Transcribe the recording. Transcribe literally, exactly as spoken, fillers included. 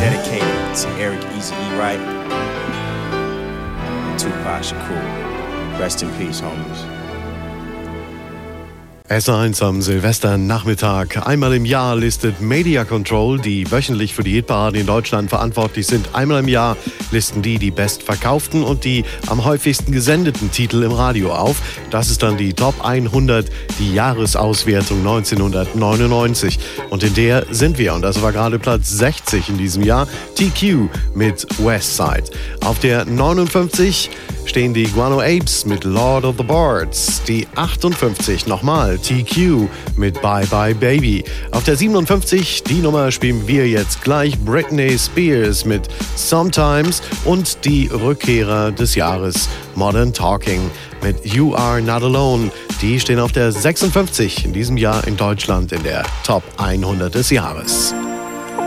dedicated to Eric Eazy-E Wright and Tupac Shakur. Rest in peace, homies. S eins am Silvesternachmittag. Einmal im Jahr listet Media Control, die wöchentlich für die Hitparade in Deutschland verantwortlich sind. Einmal im Jahr listen die die bestverkauften und die am häufigsten gesendeten Titel im Radio auf. Das ist dann die Top hundert, die Jahresauswertung neunzehnhundertneunundneunzig. Und in der sind wir, und das war gerade Platz sechzig in diesem Jahr, T Q mit Westside. Auf der neunundfünfzig stehen die Guano Apes mit Lord of the Birds. Die achtundfünfzig nochmal T Q mit Bye Bye Baby. Auf der siebenundfünfzig, die Nummer spielen wir jetzt gleich, Britney Spears mit Sometimes und die Rückkehrer des Jahres Modern Talking mit You Are Not Alone. Die stehen auf der sechsundfünfzig in diesem Jahr in Deutschland in der Top hundert des Jahres.